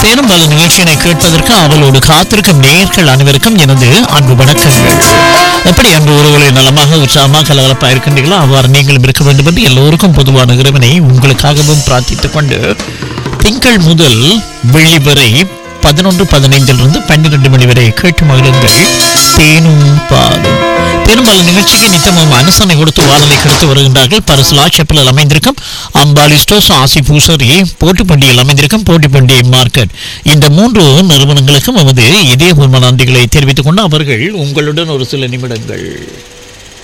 பேரும் பல நிகழ்ச்சியினை கேட்பதற்கு அவளோடு காத்திருக்கும் நேயர்கள் அனைவருக்கும் எனது அன்பு வணக்கங்கள். எப்படி அன்பு உறவுகளை நலமாக உற்சாகமாக கலகலப்பாக இருக்கின்றீர்களோ அவ்வாறு நீங்களும் இருக்க வேண்டும் என்று எல்லோருக்கும் பொதுவான இறைவனை உங்களுக்காகவும் பிரார்த்தித்துக் கொண்டு திங்கள் முதல் வெள்ளி வரை 11:15 12 மணி வரை கேட்டு மகிழுங்கள். தேனும் பாலும் பெரும்பாலும் நிகழ்ச்சிக்கு நித்தமும் அனுசரணை கொடுத்து வாழலை கெடுத்து வருகின்றார்கள். பரிசுலா செப்பலில் அமைந்திருக்கும் அம்பாலி ஸ்டோர்ஸ், ஆசி பூசரி, போட்டிப்பண்டியில் அமைந்திருக்கும் போட்டிப்பண்டி மார்க்கெட், இந்த 3 நிறுவனங்களுக்கும் நமது இதயபூர்வ நன்றிகளை தெரிவித்துக் கொண்டு அவர்கள் உங்களுடன் ஒரு சில நிமிடங்கள்